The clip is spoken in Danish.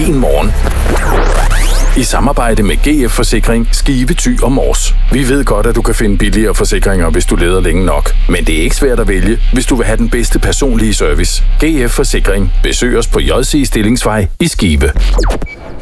En morgen. I samarbejde med GF Forsikring, Skive, Thy og Mors. Vi ved godt, at du kan finde billigere forsikringer, hvis du leder længe nok. Men det er ikke svært at vælge, hvis du vil have den bedste personlige service. GF Forsikring. Besøg os på JC Stillingsvej i Skive.